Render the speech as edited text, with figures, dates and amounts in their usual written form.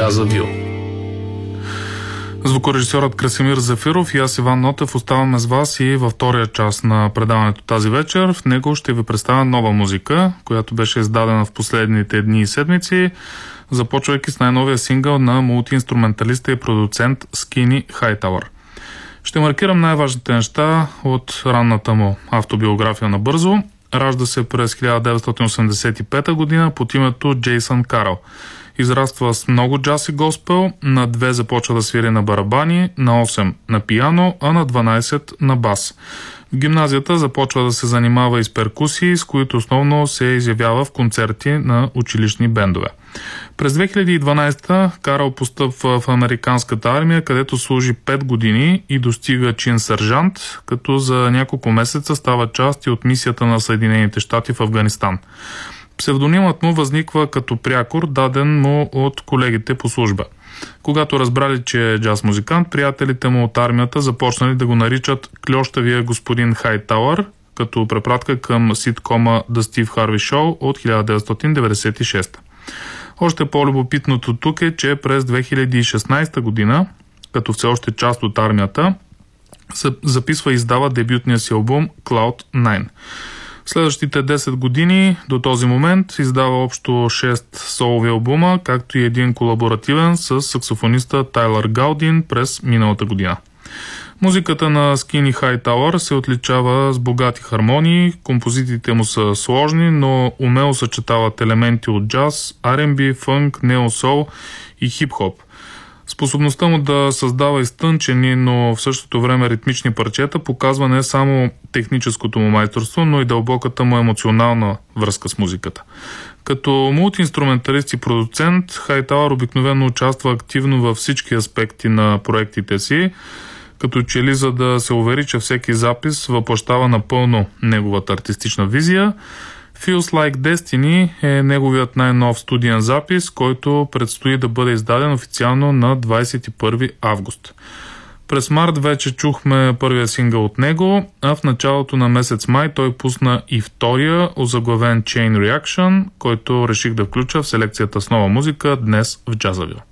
Джазавил. Звукорежисьорът Красимир Зафиров и аз, Иван Нотев, оставаме с вас и във втория част на предаването тази вечер. В него ще ви представя нова музика, която беше издадена в последните дни и седмици, започвайки с най-новия сингъл на мултиинструменталиста и продуцент Скини Хайтауър. Ще маркирам най-важните неща от ранната му автобиография набързо. Ражда се през 1985 година под името Джейсън Карл. Израства с много джаз и госпел, на 2 започва да свири на барабани, на 8 на пиано, а на 12 на бас. В гимназията започва да се занимава и с перкусии, с които основно се изявява в концерти на училищни бендове. През 2012 Карл постъпва в американската армия, където служи 5 години и достига чин сержант, като за няколко месеца става част и от мисията на Съединените щати в Афганистан. Псевдонимът му възниква като прякор, даден му от колегите по служба. Когато разбрали, че е джаз музикант, приятелите му от армията започнали да го наричат кльощавия господин Хайтауър, като препратка към ситкома The Steve Harvey Show от 1996. Още по-любопитното тук е, че през 2016 година, като все още част от армията, записва и издава дебютния си албум Cloud 9. Следващите 10 години до този момент издава общо 6 солови албума, както и един колаборативен с саксофониста Тайлър Гаудин през миналата година. Музиката на Скини Хайтауър се отличава с богати хармонии, композициите му са сложни, но умело съчетават елементи от джаз, R&B, фънк, нео-сол и хип-хоп. Способността му да създава изтънчени, но в същото време ритмични парчета показва не само техническото му майсторство, но и дълбоката му емоционална връзка с музиката. Като мултиинструменталист и продуцент, Хайтауър обикновено участва активно във всички аспекти на проектите си, като че ли за да се увери, че всеки запис въплъщава напълно неговата артистична визия. Feels Like Destiny е неговият най-нов студиен запис, който предстои да бъде издаден официално на 21 август. През март вече чухме първия сингъл от него, а в началото на месец май той пусна и втория, озаглавен Chain Reaction, който реших да включа в селекцията с нова музика днес в Джазавил.